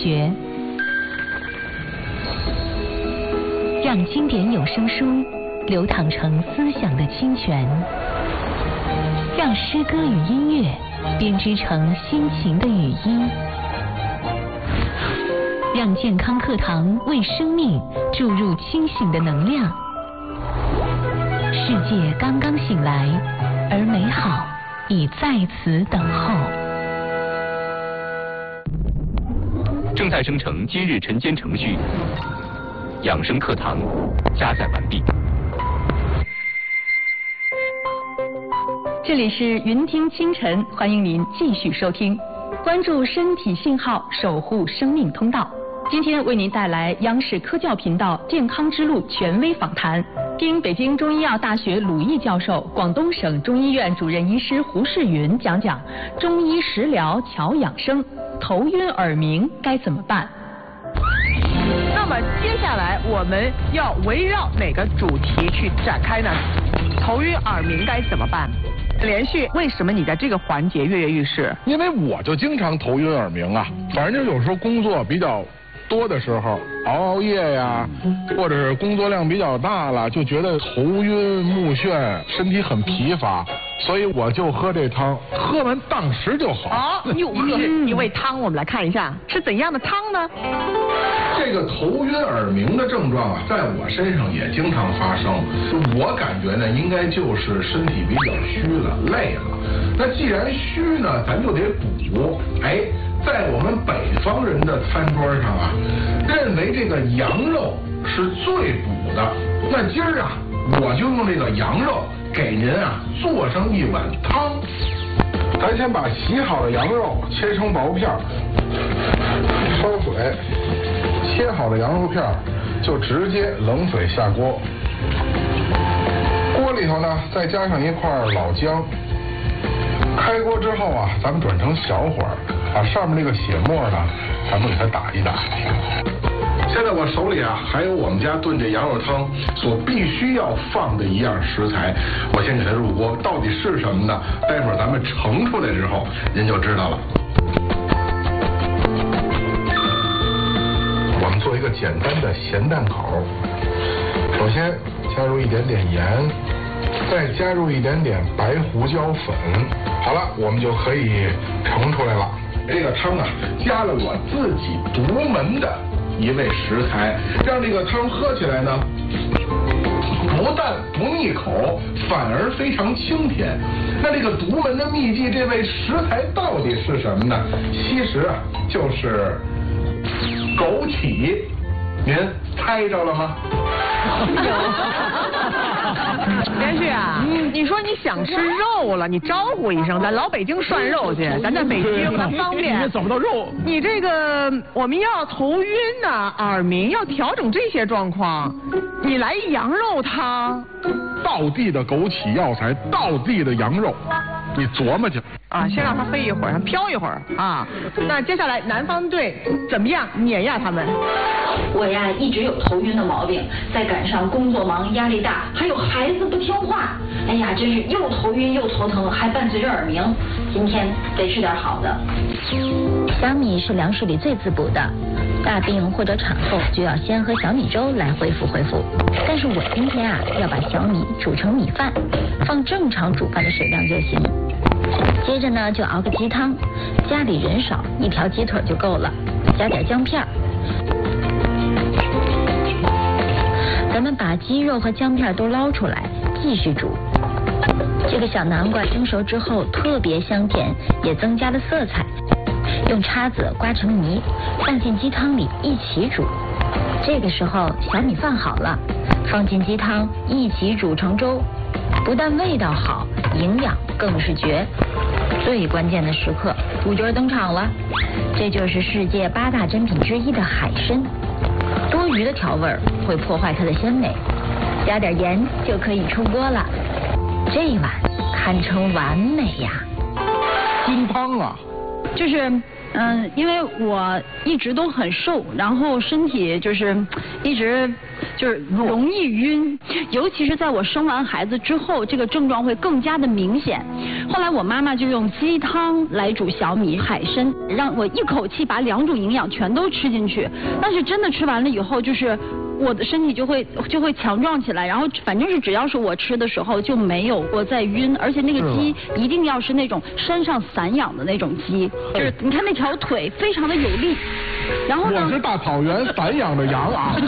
学，让经典有声书流淌成思想的清泉，让诗歌与音乐编织成心情的语音，让健康课堂为生命注入清醒的能量。世界刚刚醒来，而美好已在此等候。 正在生成今日晨间程序，养生课堂加载完毕。 这里是云听清晨，欢迎您继续收听，关注身体信号，守护生命通道。今天为您带来央视科教频道健康之路权威访谈，听北京中医药大学鲁毅教授、广东省中医院主任医师胡世云讲讲中医食疗调养生，头晕耳鸣该怎么办？ 那么接下来我们要围绕哪个主题去展开呢？头晕耳鸣该怎么办？连续，为什么你在这个环节跃跃欲试？ 因为我就经常头晕耳鸣啊，反正就有时候工作比较多的时候，熬夜呀，或者是工作量比较大了，就觉得头晕目眩，身体很疲乏，所以我就喝这汤，喝完当时就好。 好，又喝一味汤，我们来看一下是怎样的汤呢？ 这个头晕耳鸣的症状啊，在我身上也经常发生。我感觉呢，应该就是身体比较虚了，累了。那既然虚呢，咱就得补。哎，在我们北方人的餐桌上啊，认为这个羊肉是最补的。那今儿啊，我就用这个羊肉给您啊做上一碗汤。咱先把洗好的羊肉切成薄片，烧水。切好的羊肉片就直接冷水下锅，锅里头呢再加上一块老姜。开锅之后啊，咱们转成小火，把上面这个血沫呢，咱们给它打一打。现在我手里啊还有我们家炖这羊肉汤所必须要放的一样食材，我先给它入锅，到底是什么呢？待会儿咱们盛出来之后您就知道了。做一个简单的咸淡口，首先加入一点点盐，再加入一点点白胡椒粉。好了，我们就可以盛出来了。这个汤啊，加了我自己独门的一味食材，让这个汤喝起来呢，不但不腻口，反而非常清甜。那这个独门的秘籍，这味食材到底是什么呢？其实啊，就是枸杞，您猜着了吗？ 连续啊，你说你想吃肉了，你招呼一声，咱老北京涮肉去，咱在北京咱方便。 你找不到肉。 你这个我们要头晕呐、耳鸣，要调整这些状况，你来羊肉汤， 道地的枸杞药材，道地的羊肉，你琢磨去。 啊，先让它飞一会儿，让它飘一会儿啊。那接下来南方队怎么样碾压他们？ 我呀一直有头晕的毛病，再赶上工作忙、压力大，还有孩子不听话，哎呀，真是又头晕又头疼，还伴随着耳鸣。今天得吃点好的。 小米是粮食里最滋补的，大病或者产后就要先喝小米粥来恢复。但是我今天啊要把小米煮成米饭，放正常煮饭的水量就行。接着呢就熬个鸡汤，家里人少，1条鸡腿就够了，加点姜片。咱们把鸡肉和姜片都捞出来，继续煮。这个小南瓜蒸熟之后特别香甜，也增加了色彩。用叉子刮成泥，放进鸡汤里一起煮。这个时候小米饭好了，放进鸡汤一起煮成粥，不但味道好，营养更是绝。最关键的时刻，主角登场了，这就是世界8大珍品之一的海参。多余的调味会破坏它的鲜美，加点盐就可以出锅了。这一碗堪称完美呀！ 金汤啊， 就是因为我一直都很瘦，然后身体就是一直就是容易晕，尤其是在我生完孩子之后，这个症状会更加的明显。后来我妈妈就用鸡汤来煮小米、海参，让我一口气把2种营养全都吃进去。但是真的吃完了以后，就是我的身体就会强壮起来，然后反正是只要是我吃的时候就没有过再晕，而且那个鸡一定要是那种山上散养的那种鸡，就是你看那条腿非常的有力。然后呢， 我是大草原散养的羊啊。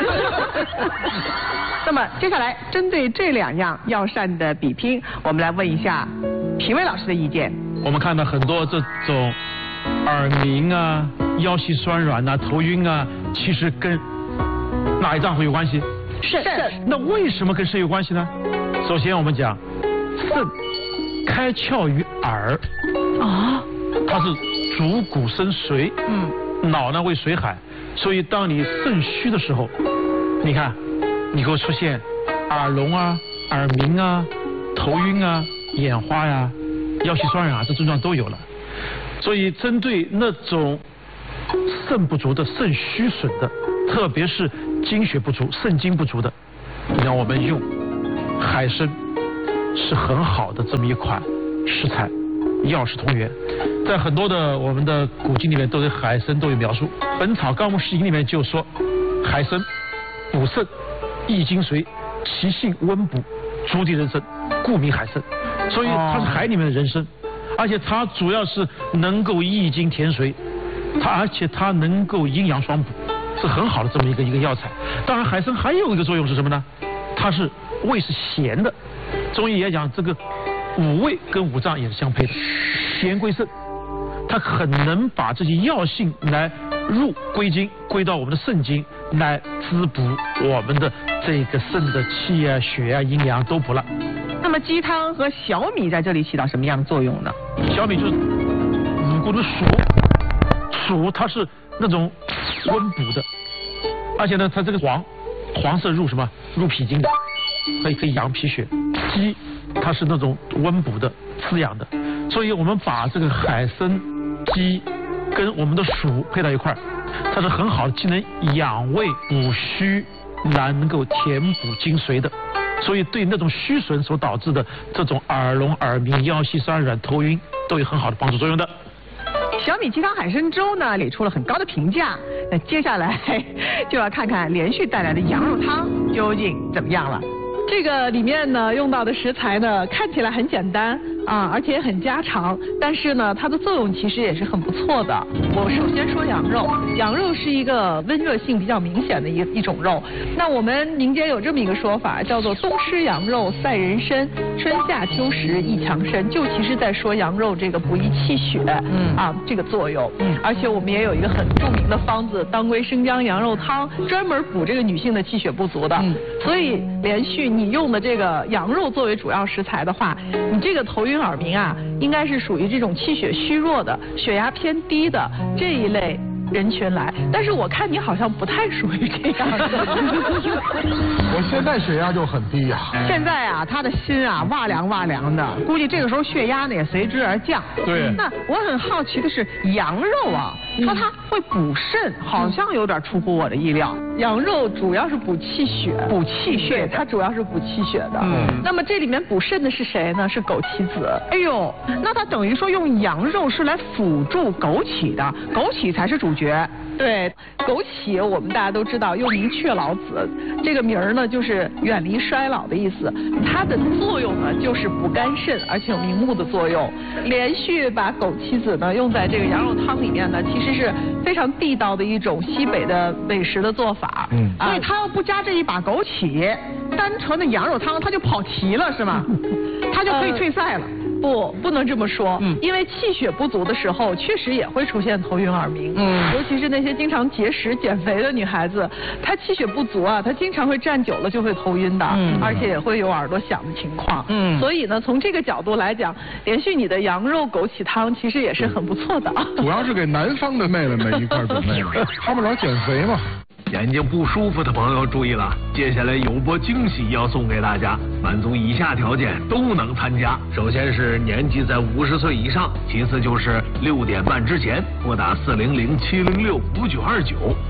那么接下来针对这2样药膳的比拼，我们来问一下评委老师的意见。 我们看到很多这种耳鸣啊、腰膝酸软啊、头晕啊，其实跟哪一脏腑有关系？ 肾。 那为什么跟肾有关系呢？首先我们讲，肾开窍于耳，它是主骨生髓，脑呢为髓海，所以当你肾虚的时候，你看你会出现耳聋啊、耳鸣啊、头晕啊、眼花呀、腰膝酸软啊，这症状都有了。所以针对那种肾不足的、肾虚损的，特别是精血不足、肾精不足的，你看我们用海参是很好的这么一款食材，药食同源。在很多的我们的古籍里面都对海参都有描述，《本草纲目释引》里面就说海参补肾益精髓，其性温补，足地人参，故名海参。所以它是海里面的人参，而且它主要是能够益精填髓，而且它能够阴阳双补，是很好的这么一个药材。当然海参还有一个作用是什么呢？它是味是咸的，中医也讲这个五味跟五脏也是相配的，咸归肾，它很能把这些药性来归经，归到我们的肾经，来滋补我们的这个肾的气啊、血啊、阴阳都补了。 那么鸡汤和小米在这里起到什么样的作用呢？ 小米就是五谷的黍它是那种温补的，而且呢，它这个黄色入什么？入脾经的，可以养脾血。鸡它是那种温补的、滋养的，所以我们把这个海参、鸡跟我们的黍配到一块儿，它是很好的，既能养胃补虚，能够填补精髓的。所以对那种虚损所导致的这种耳聋、耳鸣、腰膝酸软、头晕都有很好的帮助作用的。 小米鸡汤海参粥呢给出了很高的评价，那接下来就要看看连续带来的羊肉汤究竟怎么样了。 这个里面呢用到的食材呢看起来很简单啊，而且也很家常，但是呢它的作用其实也是很不错的。我首先说羊肉，羊肉是一个温热性比较明显的一种肉。那我们民间有这么一个说法，叫做冬吃羊肉赛人参，春夏秋实益强身，就其实在说羊肉这个补益气血，这个作用。而且我们也有一个很著名的方子，当归生姜羊肉汤，专门补这个女性的气血不足的。所以连续你用的这个羊肉作为主要食材的话，你这个头晕耳鸣啊，应该是属于这种气血虚弱的、血压偏低的这一类人群来。但是我看你好像不太属于这样的。 我现在血压就很低呀。 现在啊，他的心啊哇凉哇凉的，估计这个时候血压呢也随之而降。 对。 那我很好奇的是，羊肉啊，说它会补肾，好像有点出乎我的意料。 羊肉主要是补气血，它主要是补气血的。那么这里面补肾的是谁呢？是枸杞子。 哎呦，那它等于说用羊肉是来辅助枸杞的，枸杞才是主角。 对，枸杞我们大家都知道，又名雀老子，这个名儿呢就是远离衰老的意思。它的作用呢就是补肝肾，而且有明目的作用。连续把枸杞子呢用在这个羊肉汤里面呢，其实是非常地道的一种西北的美食的做法。 所以它要不加这一把枸杞，单纯的羊肉汤它就跑题了是吗？它就可以退赛了。 不能这么说，因为气血不足的时候，确实也会出现头晕耳鸣。尤其是那些经常节食减肥的女孩子，她气血不足啊，她经常会站久了就会头晕的，而且也会有耳朵响的情况。所以呢，从这个角度来讲，连续你的羊肉枸杞汤其实也是很不错的。 主要是给南方的妹妹们一块准备的，他们老减肥嘛。 眼睛不舒服的朋友注意了，接下来有波惊喜要送给大家，满足以下条件都能参加。首先是年纪在50岁以上，其次就是6点半之前拨打400-706-5929。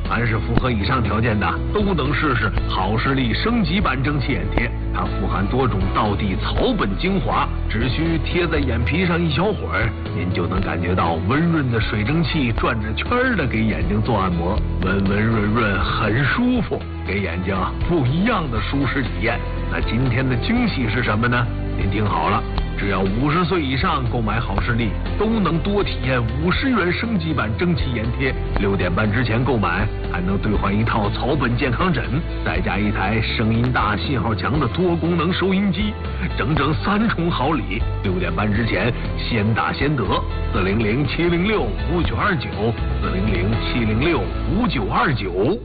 凡是符合以上条件的，都能试试好视力升级版蒸汽眼贴。它富含多种道地草本精华，只需贴在眼皮上一小会儿，您就能感觉到温润的水蒸气转着圈的给眼睛做按摩，温温润润，很舒服，给眼睛不一样的舒适体验。那今天的惊喜是什么呢？您听好了。只要50岁以上购买好视力，都能多体验50元升级版蒸汽眼贴。6点半之前购买，还能兑换一套草本健康枕，再加一台声音大、信号强的多功能收音机，整整3重好礼。6点半之前先打先得，400-706-5929，400-706-5929。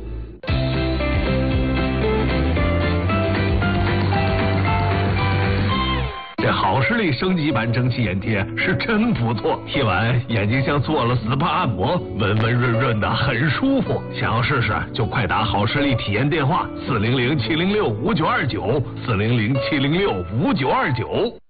这好视力升级版蒸汽眼贴是真不错，贴完眼睛像做了 SPA 按摩，温温润润的，很舒服。想要试试就快打好视力体验电话400-706-5929，400-706-5929。